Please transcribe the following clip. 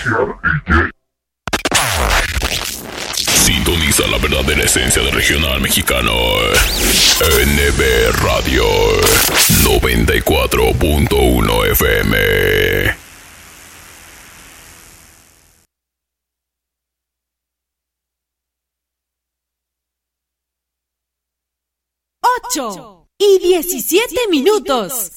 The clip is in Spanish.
Sintoniza la verdadera esencia del regional mexicano. NB Radio 94.1 FM. 8:17.